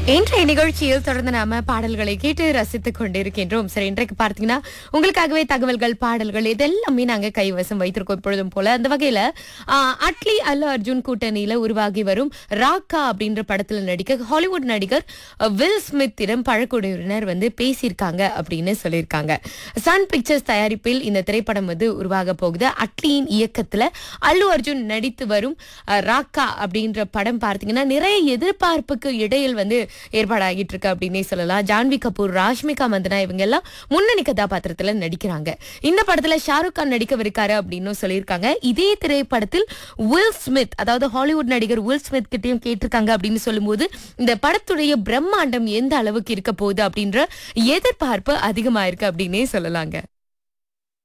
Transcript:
இன்றைய நிகழ்ச்சியில் தொடர்ந்து நாம பாடல்களை கேட்டு ரசித்துக் கொண்டிருக்கின்றோம். சரி, இன்றைக்கு பார்த்தீங்கன்னா உங்களுக்காகவே தகவல்கள், பாடல்கள் இதெல்லாமே நாங்க கைவசம் வைத்திருக்கோம் எப்பொழுதும் போல. அந்த வகையில அட்லி அல்லு அர்ஜுன் கூட்டணியில உருவாகி வரும் ராக்கா அப்படின்ற படத்துல நடிக்க ஹாலிவுட் நடிகர் வில் ஸ்மித்திடம் பழக்குடியினர் பேசியிருக்காங்க அப்படின்னு சொல்லியிருக்காங்க. சன் பிக்சர்ஸ் தயாரிப்பில் இந்த திரைப்படம் உருவாக போகுது. அட்லியின் இயக்கத்துல அல்லு அர்ஜுன் நடித்து வரும் ராக்கா அப்படின்ற படம் பார்த்தீங்கன்னா நிறைய எதிர்பார்ப்புக்கு இடையில் ஏற்பாடாகிட்டு இருக்கு அப்படின்னே சொல்லலாம். ஜான்வி கபூர், ராஷ்மிகா மந்தனா இவங்க எல்லாம் முன்னணி கதாபாத்திரத்துல நடிக்கிறாங்க. இந்த படத்துல ஷாருக் கான் நடிக்கவிருக்காரு அப்படின்னு சொல்லியிருக்காங்க. இதே திரைப்படத்தில் வில் ஸ்மித், அதாவது ஹாலிவுட் நடிகர் வில் ஸ்மித் கிட்டையும் கேட்டிருக்காங்க அப்படின்னு சொல்லும்போது இந்த படத்துடைய பிரம்மாண்டம் எந்த அளவுக்கு இருக்க போகுது அப்படின்ற எதிர்பார்ப்பு அதிகமா இருக்கு அப்படின்னே சொல்லலாங்க.